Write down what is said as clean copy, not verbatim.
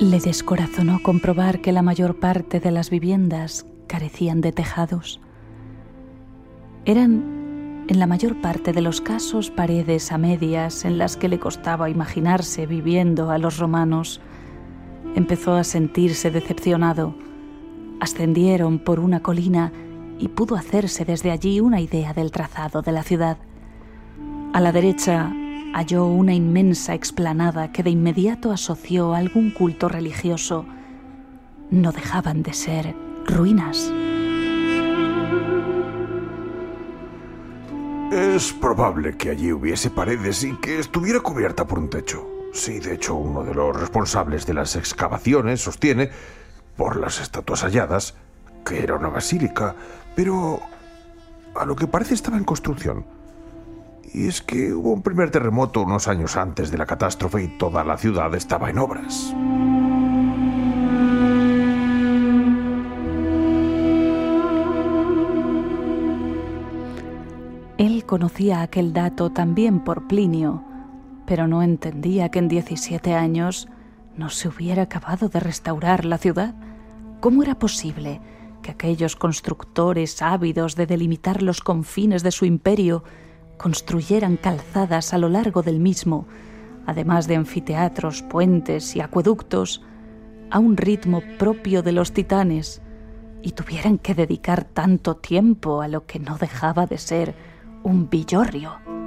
Le descorazonó comprobar que la mayor parte de las viviendas carecían de tejados. Eran, en la mayor parte de los casos, paredes a medias en las que le costaba imaginarse viviendo a los romanos. Empezó a sentirse decepcionado. Ascendieron por una colina y pudo hacerse desde allí una idea del trazado de la ciudad. A la derecha halló una inmensa explanada que de inmediato asoció a algún culto religioso. No dejaban de ser ruinas. Es probable que allí hubiese paredes y que estuviera cubierta por un techo. Sí, de hecho, uno de los responsables de las excavaciones sostiene, por las estatuas halladas, que era una basílica, pero a lo que parece estaba en construcción. Y es que hubo un primer terremoto unos años antes de la catástrofe y toda la ciudad estaba en obras. Él conocía aquel dato también por Plinio, pero no entendía que en 17 años no se hubiera acabado de restaurar la ciudad. ¿Cómo era posible que aquellos constructores ávidos de delimitar los confines de su imperio construyeran calzadas a lo largo del mismo, además de anfiteatros, puentes y acueductos, a un ritmo propio de los titanes, y tuvieran que dedicar tanto tiempo a lo que no dejaba de ser un villorrio?